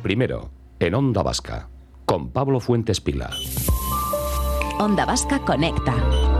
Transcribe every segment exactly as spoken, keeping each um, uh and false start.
primero, en Onda Vasca, con Pablo Fuentes Pila. Onda Vasca conecta.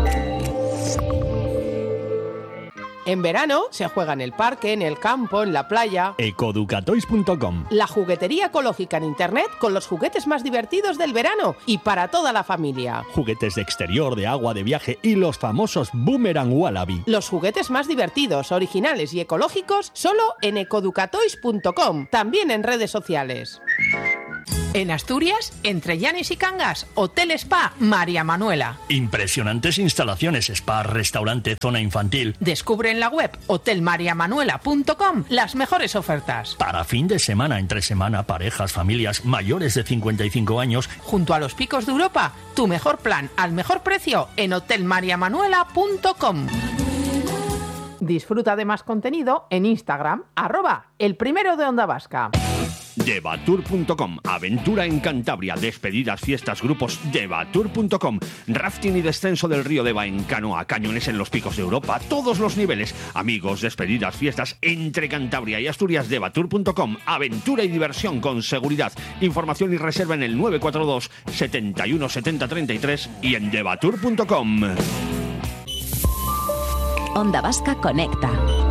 En verano se juega en el parque, en el campo, en la playa. ecoducatoys punto com. La juguetería ecológica en internet con los juguetes más divertidos del verano y para toda la familia. Juguetes de exterior, de agua, de viaje y los famosos Boomerang Wallaby. Los juguetes más divertidos, originales y ecológicos solo en ecoducatoys punto com. También en redes sociales. En Asturias, entre Llanes y Cangas, Hotel Spa María Manuela. Impresionantes instalaciones, spa, restaurante, zona infantil. Descubre en la web hotel maria manuela punto com las mejores ofertas. Para fin de semana, entre semana, parejas, familias mayores de cincuenta y cinco años. Junto a los picos de Europa, tu mejor plan al mejor precio en hotel maria manuela punto com. Disfruta de más contenido en Instagram, arroba el primero de Onda Vasca. Devatur punto com, aventura en Cantabria, despedidas, fiestas, grupos. Devatur punto com, rafting y descenso del río Deva en canoa, cañones en los picos de Europa, todos los niveles. Amigos, despedidas, fiestas entre Cantabria y Asturias. Devatur punto com, aventura y diversión con seguridad. Información y reserva en el nueve cuatro dos, setenta y uno, setenta, treinta y tres y en devatur punto com. Onda Vasca conecta.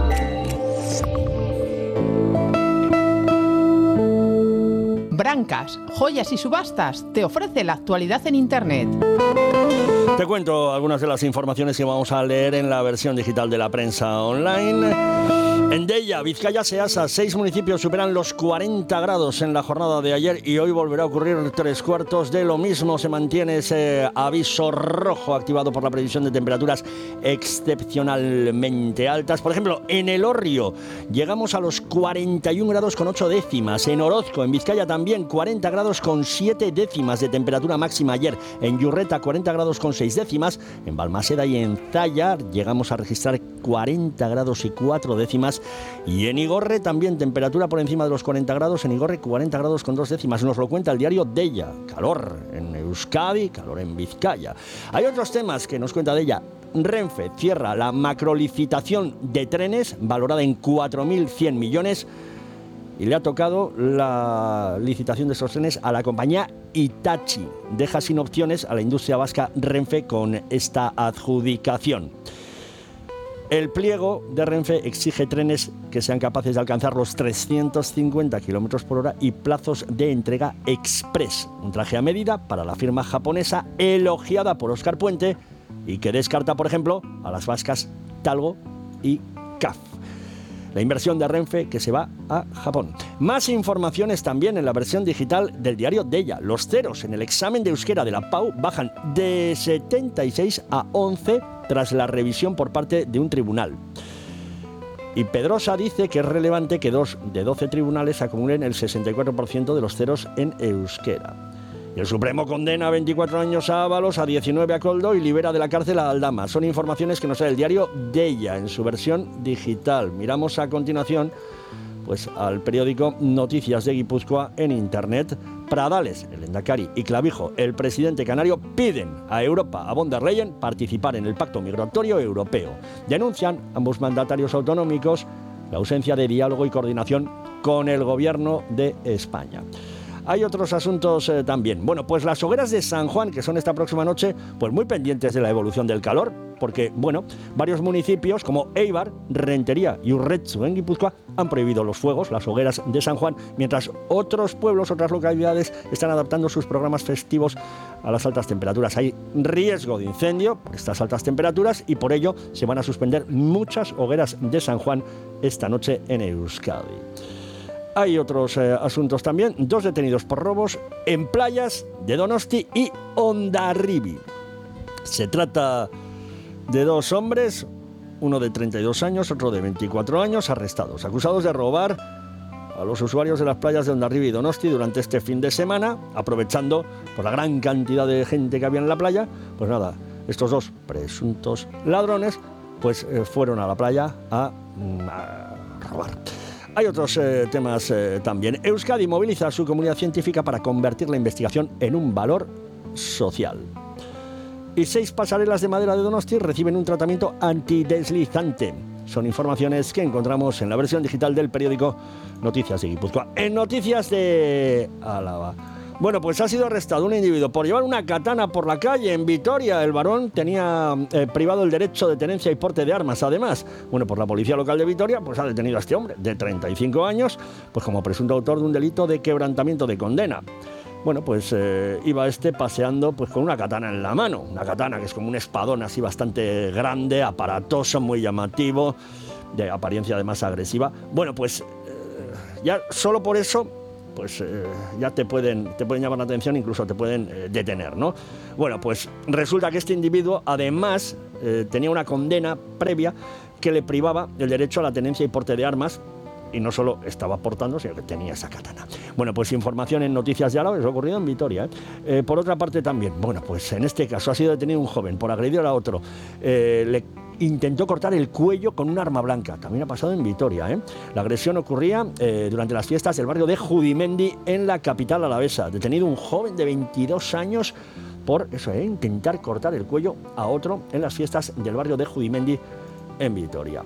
Brancas, joyas y subastas te ofrece la actualidad en internet. Te cuento algunas de las informaciones que vamos a leer en la versión digital de la prensa online. En Deia, Vizcaya, Seasa, seis municipios superan los cuarenta grados en la jornada de ayer y hoy volverá a ocurrir tres cuartos de lo mismo. Se mantiene ese aviso rojo activado por la previsión de temperaturas excepcionalmente altas. Por ejemplo, en Elorrio llegamos a los cuarenta y un grados con ocho décimas. En Orozco, en Vizcaya, también cuarenta grados con siete décimas de temperatura máxima ayer. En Yurreta, cuarenta grados con seis décimas. En Balmaseda y en Zalla llegamos a registrar cuarenta grados y cuatro décimas. Y en Igorre también temperatura por encima de los cuarenta grados. En Igorre cuarenta grados con dos décimas. Nos lo cuenta el diario Deia. Calor en Euskadi, calor en Vizcaya. Hay otros temas que nos cuenta Deia. Renfe cierra la macrolicitación de trenes valorada en cuatro mil cien millones y le ha tocado la licitación de esos trenes a la compañía Hitachi. Deja sin opciones a la industria vasca Renfe con esta adjudicación. El pliego de Renfe exige trenes que sean capaces de alcanzar los trescientos cincuenta kilómetros por hora y plazos de entrega express. Un traje a medida para la firma japonesa elogiada por Óscar Puente y que descarta, por ejemplo, a las vascas Talgo y C A F. La inversión de Renfe que se va a Japón. Más informaciones también en la versión digital del diario Deia. Los ceros en el examen de euskera de la Pau bajan de setenta y seis a once tras la revisión por parte de un tribunal. Y Pedrosa dice que es relevante que dos de doce tribunales acumulen el sesenta y cuatro por ciento de los ceros en euskera. Y el Supremo condena a veinticuatro años a Ábalos, a diecinueve a Coldo y libera de la cárcel a Aldama. Son informaciones que nos da el diario Deia en su versión digital. Miramos a continuación pues, al periódico Noticias de Guipúzcoa en internet. Pradales, el Endacari, y Clavijo, el presidente canario, piden a Europa, a von der Leyen, participar en el pacto migratorio europeo. Denuncian ambos mandatarios autonómicos la ausencia de diálogo y coordinación con el gobierno de España. Hay otros asuntos eh, también. Bueno, pues las hogueras de San Juan, que son esta próxima noche, pues muy pendientes de la evolución del calor, porque, bueno, varios municipios como Eibar, Rentería y Urretzu en Guipúzcoa han prohibido los fuegos, las hogueras de San Juan, mientras otros pueblos, otras localidades están adaptando sus programas festivos a las altas temperaturas. Hay riesgo de incendio por estas altas temperaturas y por ello se van a suspender muchas hogueras de San Juan esta noche en Euskadi. Hay otros eh, asuntos también. Dos detenidos por robos en playas de Donosti y Hondarribia. Se trata de dos hombres, uno de treinta y dos años, otro de veinticuatro años, arrestados, acusados de robar a los usuarios de las playas de Hondarribia y Donosti durante este fin de semana, aprovechando por la gran cantidad de gente que había en la playa. Pues nada, estos dos presuntos ladrones pues eh, fueron a la playa a, a robar. Hay otros eh, temas eh, también. Euskadi moviliza a su comunidad científica para convertir la investigación en un valor social. Y seis pasarelas de madera de Donosti reciben un tratamiento antideslizante. Son informaciones que encontramos en la versión digital del periódico Noticias de Guipúzcoa. En Noticias de Álava. Bueno, pues ha sido arrestado un individuo por llevar una katana por la calle en Vitoria. El varón tenía eh, privado el derecho de tenencia y porte de armas. Además, bueno, pues la policía local de Vitoria pues ha detenido a este hombre de treinta y cinco años, pues como presunto autor de un delito de quebrantamiento de condena. Bueno, pues eh, iba este paseando pues con una katana en la mano. Una katana que es como un espadón así bastante grande, aparatoso, muy llamativo, de apariencia además agresiva. Bueno, pues eh, ya solo por eso pues eh, ya te pueden, te pueden llamar la atención, incluso te pueden eh, detener, ¿no? Bueno, pues resulta que este individuo además eh, tenía una condena previa que le privaba del derecho a la tenencia y porte de armas, y no solo estaba portando, sino que tenía esa katana. Bueno, pues información en Noticias de Álava, eso ha ocurrido en Vitoria, ¿eh? Eh, por otra parte también, bueno, pues en este caso ha sido detenido un joven por agredir a otro, eh, le intentó cortar el cuello con un arma blanca. También ha pasado en Vitoria, ¿eh? La agresión ocurría eh, durante las fiestas del barrio de Judimendi, en la capital alavesa. Detenido un joven de veintidós años por eso, ¿eh? intentar cortar el cuello a otro en las fiestas del barrio de Judimendi, en Vitoria.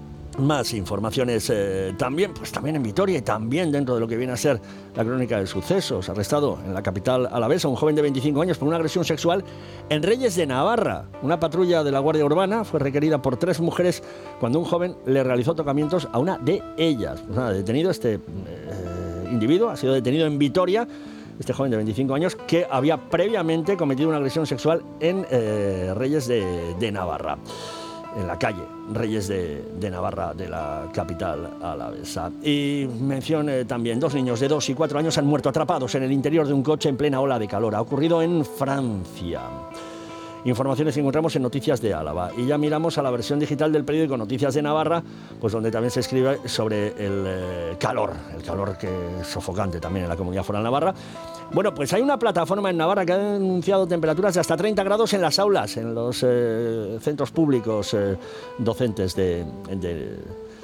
Más informaciones eh, también, pues también en Vitoria y también dentro de lo que viene a ser la crónica de sucesos. Arrestado en la capital alavesa un joven de veinticinco años por una agresión sexual en Reyes de Navarra. Una patrulla de la Guardia Urbana fue requerida por tres mujeres cuando un joven le realizó tocamientos a una de ellas. Pues nada, detenido este eh, individuo, ha sido detenido en Vitoria. Este joven de veinticinco años que había previamente cometido una agresión sexual en eh, Reyes de, de Navarra, en la calle Reyes de, de Navarra, de la capital alavesa. Y mención eh, también, dos niños de dos y cuatro años han muerto atrapados en el interior de un coche en plena ola de calor. Ha ocurrido en Francia. Informaciones que encontramos en Noticias de Álava. Y ya miramos a la versión digital del periódico Noticias de Navarra, pues donde también se escribe sobre el eh, calor, el calor que es sofocante también en la Comunidad Foral Navarra. Bueno, pues hay una plataforma en Navarra que ha denunciado temperaturas de hasta treinta grados en las aulas, en los eh, centros públicos eh, docentes de, de,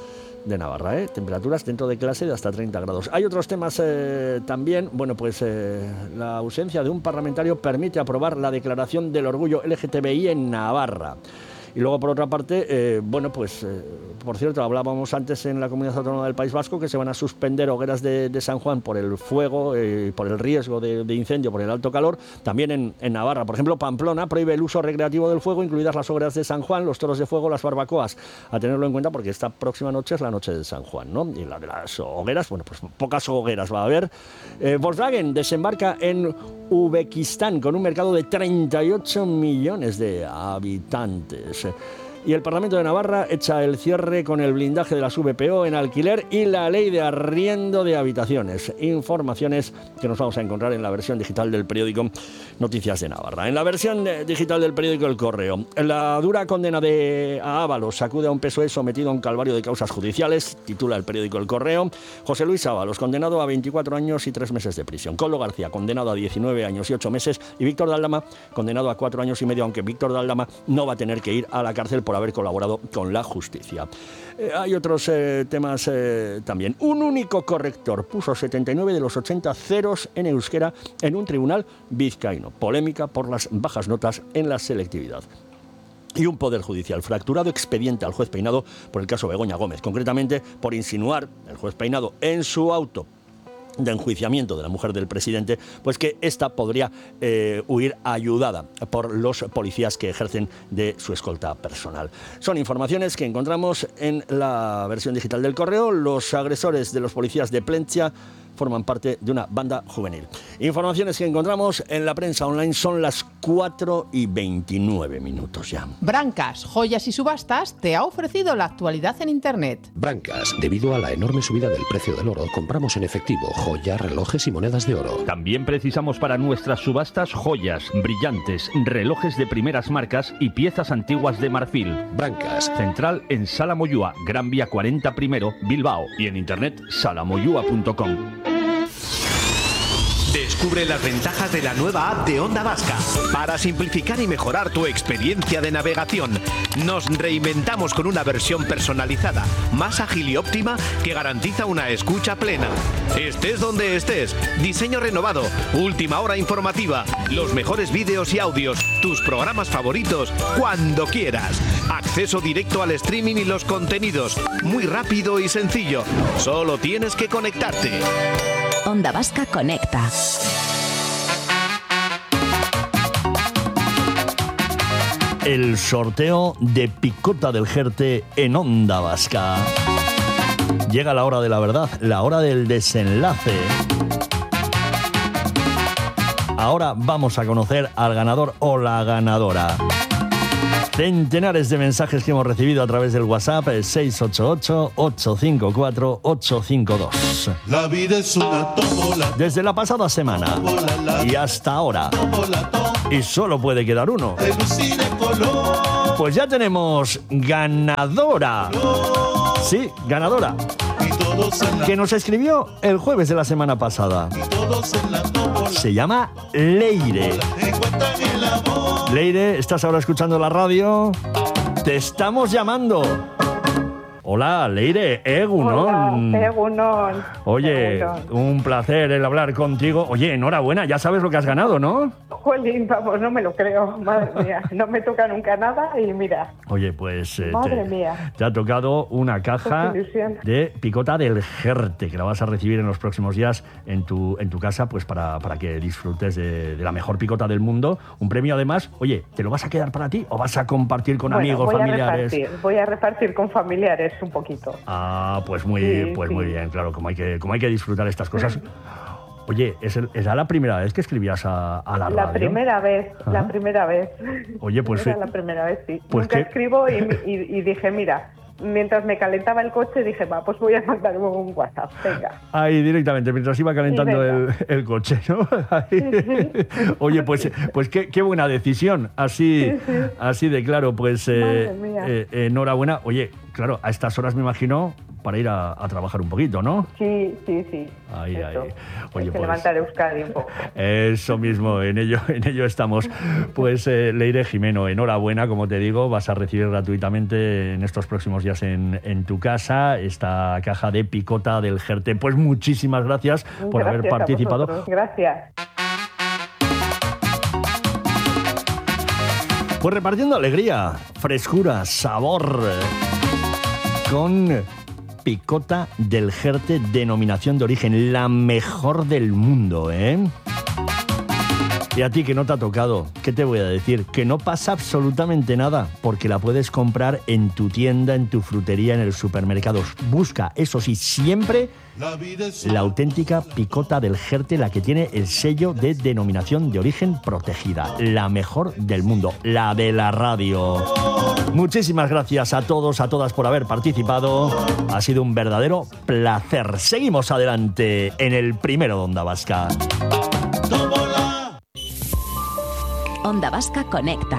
de Navarra, ¿eh? Temperaturas dentro de clase de hasta treinta grados. Hay otros temas eh, también. Bueno, pues eh, la ausencia de un parlamentario permite aprobar la declaración del orgullo L G T B I en Navarra. Y luego, por otra parte, eh, bueno, pues, eh, por cierto, hablábamos antes en la Comunidad Autónoma del País Vasco que se van a suspender hogueras de, de San Juan por el fuego, eh, por el riesgo de, de incendio, por el alto calor. También en, en Navarra, por ejemplo, Pamplona prohíbe el uso recreativo del fuego, incluidas las hogueras de San Juan, los toros de fuego, las barbacoas. A tenerlo en cuenta porque esta próxima noche es la noche de San Juan, ¿no? Y la de las hogueras, bueno, pues pocas hogueras va a haber. Eh, Volkswagen desembarca en Uzbekistán con un mercado de treinta y ocho millones de habitantes. Y el Parlamento de Navarra echa el cierre con el blindaje de las V P O en alquiler y la ley de arriendo de habitaciones. Informaciones que nos vamos a encontrar en la versión digital del periódico Noticias de Navarra. En la versión digital del periódico El Correo, la dura condena de a Ábalos sacude a un P S O E sometido a un calvario de causas judiciales, titula el periódico El Correo. José Luis Ábalos, condenado a veinticuatro años y tres meses de prisión. Coldo García, condenado a diecinueve años y ocho meses. Y Víctor Daldama, condenado a cuatro años y medio, aunque Víctor Daldama no va a tener que ir a la cárcel por haber colaborado con la justicia. Eh, hay otros eh, temas eh, también. Un único corrector puso setenta y nueve de los ochenta ceros en euskera en un tribunal vizcaíno. Polémica por las bajas notas en la selectividad. Y un poder judicial fracturado expediente al juez Peinado por el caso Begoña Gómez, concretamente por insinuar el juez Peinado en su auto de enjuiciamiento de la mujer del presidente, pues que ésta podría eh, huir ayudada por los policías que ejercen de su escolta personal. Son informaciones que encontramos en la versión digital del Correo. Los agresores de los policías de Plentzia forman parte de una banda juvenil. Informaciones que encontramos en la prensa online. Son las cuatro y veintinueve minutos ya. Brancas, Joyas y Subastas te ha ofrecido la actualidad en Internet. Brancas, debido a la enorme subida del precio del oro, compramos en efectivo joyas, relojes y monedas de oro. También precisamos para nuestras subastas joyas, brillantes, relojes de primeras marcas y piezas antiguas de marfil. Brancas. Central en Sala Moyúa, Gran Vía cuarenta primero, Bilbao. Y en internet salamoyua punto com. Descubre las ventajas de la nueva app de Onda Vasca para simplificar y mejorar tu experiencia de navegación. Nos reinventamos con una versión personalizada, más ágil y óptima que garantiza una escucha plena. Estés donde estés, diseño renovado, última hora informativa, los mejores vídeos y audios, tus programas favoritos, cuando quieras. Acceso directo al streaming y los contenidos, muy rápido y sencillo. Solo tienes que conectarte. Onda Vasca Conecta. El sorteo de Picota del Jerte en Onda Vasca. Llega la hora de la verdad, la hora del desenlace. Ahora vamos a conocer al ganador o la ganadora. Centenares de mensajes que hemos recibido a través del WhatsApp seis ocho ocho, ocho cinco cuatro, ocho cinco dos. La vida es una tómbola. Desde la pasada semana y hasta ahora. Y solo puede quedar uno. Pues ya tenemos ganadora. Sí, ganadora. Que nos escribió el jueves de la semana pasada. Se llama Leire. Leire, ¿estás ahora escuchando la radio? Te estamos llamando. Hola, Leire, Egunon. Hola, Egunon. Oye, Egunon. Un placer el hablar contigo. Oye, enhorabuena, ya sabes lo que has ganado, ¿no? Jolín, vamos, no me lo creo. Madre mía, no me toca nunca nada y mira. Oye, pues eh, Madre te, mía. te ha tocado una caja de Picota del Jerte, que la vas a recibir en los próximos días en tu, en tu casa, pues para, para que disfrutes de, de la mejor picota del mundo. Un premio además, oye, ¿te lo vas a quedar para ti o vas a compartir con bueno, amigos, voy familiares? A repartir, voy a repartir con familiares un poquito. Ah, pues muy, sí, pues sí. muy bien, claro, como hay que, como hay que disfrutar estas cosas. Oye, ¿es el, ¿era la primera vez que escribías a, a la radio? La primera vez, Ajá. la primera vez. Oye, pues... Era la primera vez, sí. Pues Nunca que... escribo y, y, y dije, mira, mientras me calentaba el coche, dije, va, pues voy a mandar un WhatsApp, venga. Ahí directamente, mientras iba calentando el, el coche, ¿no? Ahí. Oye, pues, pues qué, qué buena decisión, así, sí, sí. así de claro, pues eh, eh, enhorabuena. Oye, claro, a estas horas me imagino para ir a, a trabajar un poquito, ¿no? Sí, sí, sí. Ahí, eso. ahí. Oye, Hay que pues, levantar Euskadi un poco. Eso mismo, en ello, en ello estamos. Pues eh, Leire Jimeno, enhorabuena, como te digo, vas a recibir gratuitamente en estos próximos días en, en tu casa esta caja de Picota del Jerte. Pues muchísimas gracias por gracias haber participado. Gracias. Pues repartiendo alegría, frescura, sabor, con Picota del Jerte, denominación de origen, la mejor del mundo, ¿eh? Y a ti que no te ha tocado, ¿qué te voy a decir? Que no pasa absolutamente nada, porque la puedes comprar en tu tienda, en tu frutería, en el supermercado. Busca, eso sí, siempre la auténtica Picota del Jerte, la que tiene el sello de denominación de origen protegida, la mejor del mundo, la de la radio. Muchísimas gracias a todos, a todas por haber participado. Ha sido un verdadero placer. Seguimos adelante en el primero de Onda Vasca. Onda Vasca Conecta.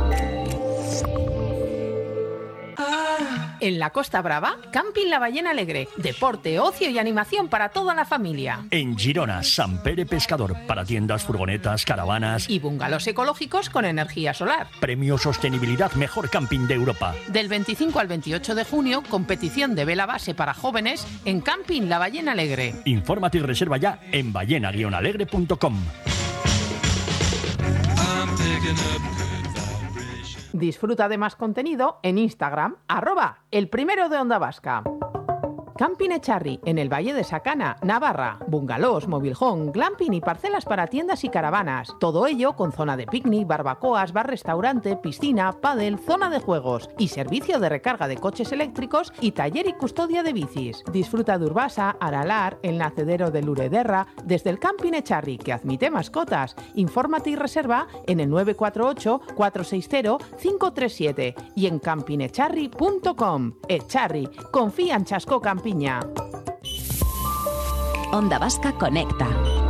En la Costa Brava, Camping La Ballena Alegre. Deporte, ocio y animación para toda la familia. En Girona, Sant Pere Pescador. Para tiendas, furgonetas, caravanas. Y bungalows ecológicos con energía solar. Premio Sostenibilidad Mejor Camping de Europa. Del veinticinco al veintiocho de junio, competición de vela base para jóvenes en Camping La Ballena Alegre. Infórmate y reserva ya en ballena guion alegre punto com. Disfruta de más contenido en Instagram, arroba el primero de Onda Vasca. Camping Echarri, en el Valle de Sacana, Navarra. Bungalows, mobilhome, glamping y parcelas para tiendas y caravanas. Todo ello con zona de picnic, barbacoas, bar-restaurante, piscina, pádel, zona de juegos y servicio de recarga de coches eléctricos y taller y custodia de bicis. Disfruta de Urbasa, Aralar, el nacedero de Lurederra, desde el Camping Echarri, que admite mascotas. Infórmate y reserva en el nueve cuatro ocho, cuatro seis cero, cinco tres siete y en camping echarri punto com. Echarri, confía en Chasco Campiña. Onda Vasca Conecta.